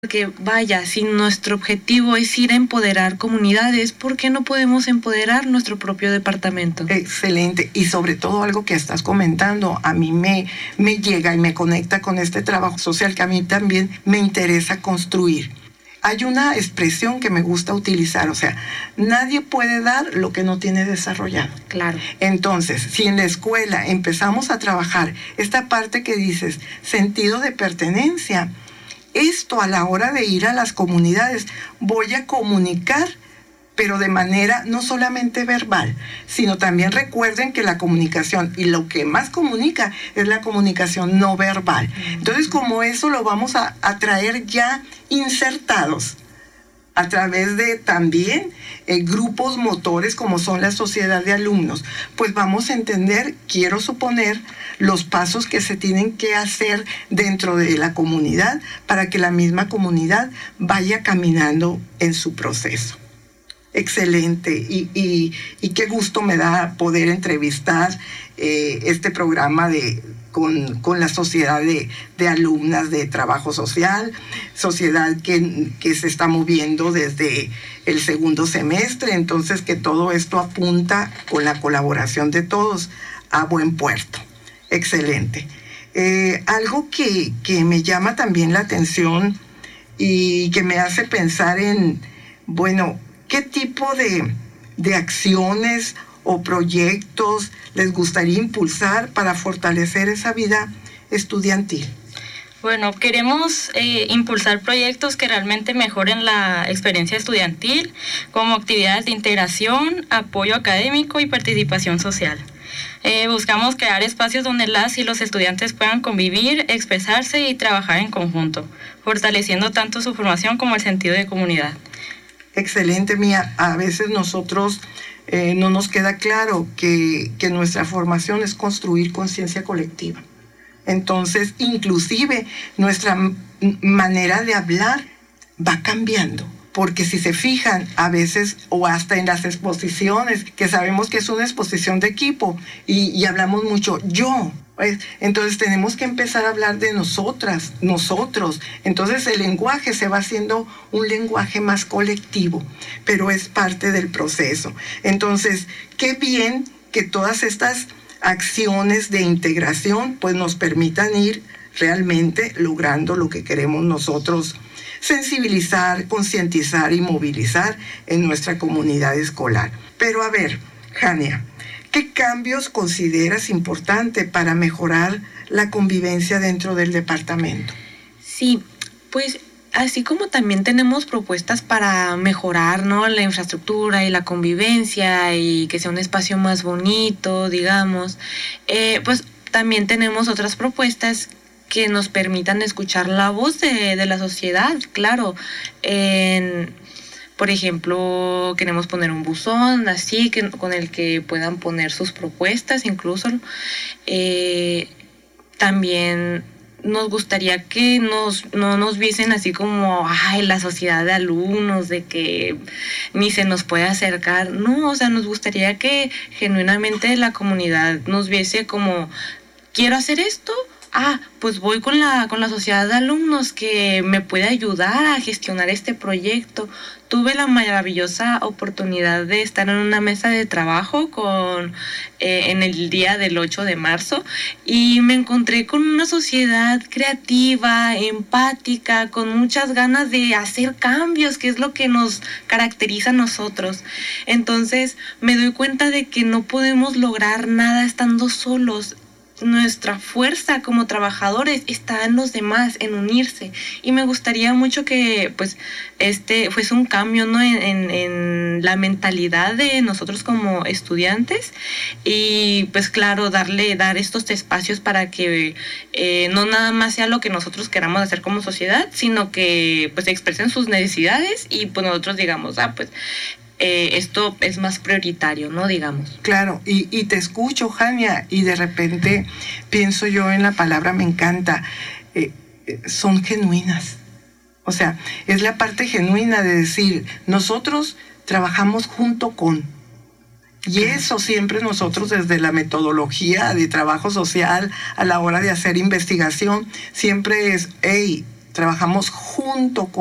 Porque vaya, si nuestro objetivo es ir a empoderar comunidades, ¿por qué no podemos empoderar nuestro propio departamento? Excelente, y sobre todo algo que estás comentando, a mí me llega y me conecta con este trabajo social que a mí también me interesa construir. Hay una expresión que me gusta utilizar, o sea, nadie puede dar lo que no tiene desarrollado. Claro. Entonces, si en la escuela empezamos a trabajar esta parte que dices, sentido de pertenencia, esto a la hora de ir a las comunidades, voy a comunicar, pero de manera no solamente verbal, sino también recuerden que la comunicación, y lo que más comunica es la comunicación no verbal. Entonces, como eso lo vamos a traer ya insertados a través de también grupos motores como son la sociedad de alumnos, pues vamos a entender, quiero suponer, los pasos que se tienen que hacer dentro de la comunidad para que la misma comunidad vaya caminando en su proceso. Excelente, y qué gusto me da poder entrevistar este programa con la sociedad de alumnas de trabajo social, sociedad que se está moviendo desde el segundo semestre, entonces que todo esto apunta con la colaboración de todos a buen puerto. Excelente. Algo que me llama también la atención y que me hace pensar en, bueno, ¿qué tipo de acciones o proyectos les gustaría impulsar para fortalecer esa vida estudiantil? Bueno, queremos impulsar proyectos que realmente mejoren la experiencia estudiantil, como actividades de integración, apoyo académico y participación social. Buscamos crear espacios donde las y los estudiantes puedan convivir, expresarse y trabajar en conjunto, fortaleciendo tanto su formación como el sentido de comunidad. Excelente, Mía. A veces nosotros no nos queda claro que nuestra formación es construir conciencia colectiva. Entonces, inclusive, nuestra manera de hablar va cambiando. Porque si se fijan, a veces, o hasta en las exposiciones, que sabemos que es una exposición de equipo, y hablamos mucho yo. Entonces tenemos que empezar a hablar de nosotras, nosotros. Entonces el lenguaje se va haciendo un lenguaje más colectivo, pero es parte del proceso. Entonces, qué bien que todas estas acciones de integración pues nos permitan ir realmente logrando lo que queremos nosotros sensibilizar, concientizar y movilizar en nuestra comunidad escolar. Pero a ver, Jania, ¿qué cambios consideras importante para mejorar la convivencia dentro del departamento? Sí, pues así como también tenemos propuestas para mejorar, ¿no?, la infraestructura y la convivencia y que sea un espacio más bonito, digamos, pues también tenemos otras propuestas que nos permitan escuchar la voz de la sociedad, claro. Por ejemplo, queremos poner un buzón así con el que puedan poner sus propuestas incluso. También nos gustaría que no nos viesen así como, ay, la sociedad de alumnos, de que ni se nos puede acercar. No, o sea, nos gustaría que genuinamente la comunidad nos viese como, quiero hacer esto, pues voy con la sociedad de alumnos que me puede ayudar a gestionar este proyecto. Tuve la maravillosa oportunidad de estar en una mesa de trabajo en el día del 8 de marzo y me encontré con una sociedad creativa, empática, con muchas ganas de hacer cambios, que es lo que nos caracteriza a nosotros. Entonces me doy cuenta de que no podemos lograr nada estando solos. Nuestra fuerza como trabajadores está en los demás, en unirse, y me gustaría mucho que pues fuese un cambio, ¿no?, en la mentalidad de nosotros como estudiantes, y pues claro, dar estos espacios para que no nada más sea lo que nosotros queramos hacer como sociedad, sino que pues expresen sus necesidades y pues nosotros digamos, pues esto es más prioritario, ¿no?, digamos. Claro, y te escucho, Jania, y de repente pienso yo en la palabra, me encanta, son genuinas. O sea, es la parte genuina de decir, nosotros trabajamos junto con. Y eso siempre nosotros desde la metodología de trabajo social a la hora de hacer investigación, siempre es, trabajamos junto con